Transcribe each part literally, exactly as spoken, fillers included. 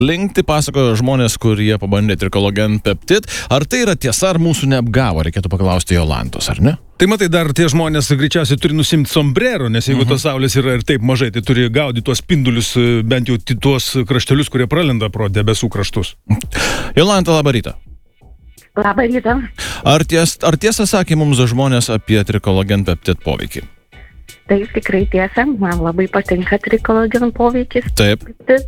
Linkti pasakojo žmonės, kurie pabandė Trikologen Peptid. Ar tai yra tiesa, ar mūsų neapgavo? Reikėtų paklausti Jolantos, ar ne? Tai matai, dar tie žmonės greičiausiai turi nusimti sombrero, nes jeigu Mhm. tos saulės yra ir taip mažai, tai turi gaudyti tuos spindulius, bent jau ti- tuos kraštelius, kurie pralenda pro debesų kraštus. Jolanta, labą rytą. Labą rytą. Ar, ties, ar tiesa sakė mums žmonės apie Trikologen Peptid poveikį? Taip, tikrai tiesa. Man labai patinka Trikologen poveikis. Taip. Bet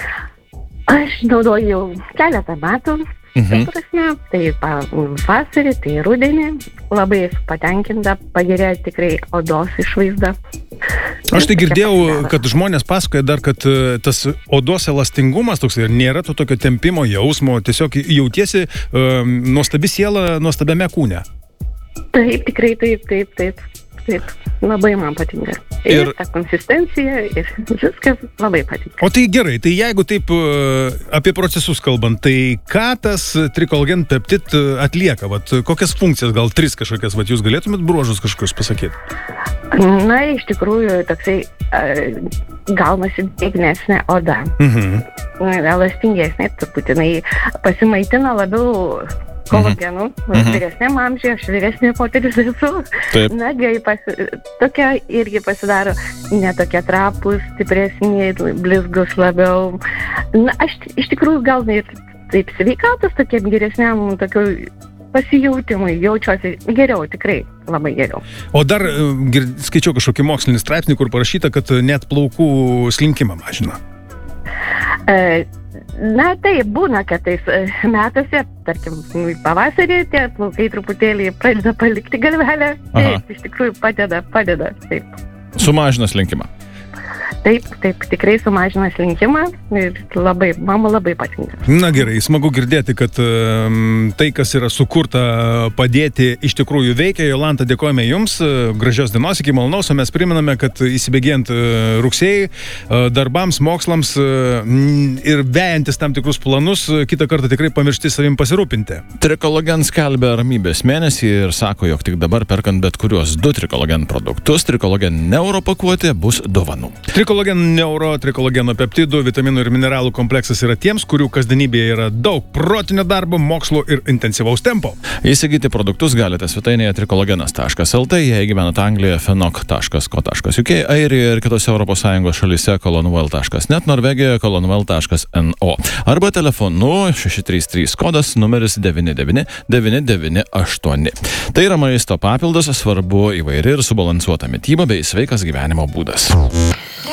aš naudoju jau keletą metų. Mhm. Ta prasme, tai pa- vasarį, tai rudenį. Labai esu patenkinta, pagerėjo tikrai odos išvaizda. Aš tai girdėjau, Pasidaro. kad žmonės pasakoja dar, kad e, tas odos elastingumas toks ir nėra to tokio tempimo jausmo, tiesiog jautiesi um, nuostabi siela nuostabiame kūne. Taip, tikrai taip, taip, taip. Taip, labai man patinka. Ir, Ir- ir ta konsistencija, ir viskas labai patinka. O tai gerai, tai jeigu taip e, apie procesus kalbant, tai ką tas Trikologen Peptid e, atlieka? Vat, kokias funkcijas, gal tris kažkokias, vat, jūs galėtumėt bruožus kažkokius pasakyti? Na, iš tikrųjų, toksai uh, gaunasi drėgnesnė oda. Mhm. Elastingesnė, truputį jinai pasimaitina labiau kolagenu, Mhm. vyresniam amžiui, aš vyresnė moteris esu. Taip. Nagai pasi, tokia irgi pasidaro netokie trapus, stipresni, blizgus labiau. Na, aš iš tikrųjų gal ir taip sveikatos tokiem geresniam tokiu pasijautimui, jaučiuosi geriau, tikrai labai geriau. O dar e, gir- skaičiau kažkokį mokslinį straipsnį, kur parašyta, kad net plaukų slinkimą mažina. E, Na taip, būna, kad tais e, metuose, tarkim, pavasarį tie plaukai truputėlį pradeda palikti galvelę. Aha. Taip, iš tikrųjų padeda, padeda. Taip, Sumažina slinkimą. taip, taip tikrai sumažina slinkimą ir labai, man labai patinka. Na gerai, smagu girdėti, kad um, tai, kas yra sukurta padėti, iš tikrųjų veikia. Jolanta, dėkojame Jums, e, gražios dienos, iki malonaus, o mes priminame, kad įsibėgėjant e, rugsėjai, e, darbams, mokslams e, m, ir vejantis tam tikrus planus, e, kitą kartą tikrai pamiršti savim pasirūpinti. Trikologen skelbia ramybės mėnesį ir sako, jog tik dabar perkant bet kuriuos du Trikologen produktus, Trikologen Neuro pakuotė bus dovanų. Trikologen Neuro, Trikologeno peptidų, vitaminų ir mineralų kompleksas yra tiems, kurių kasdienybėje yra daug protinio darbo, mokslo ir intensyvaus tempo. Įsigyti produktus galite svetainėje trikologenas taškas el tė, jei gyvenate Anglijoje fenok taškas ko taškas uk, Airijoje ir kitose Europos Sąjungos šalyse kolonvel taškas net, Norvegijoje kolonvel taškas en o arba telefonu šeši trys trys kodas numeris devyni devyni devyni devyni aštuoni. Tai yra maisto papildas, svarbu įvairi ir subalansuota mityba bei sveikas gyvenimo būdas.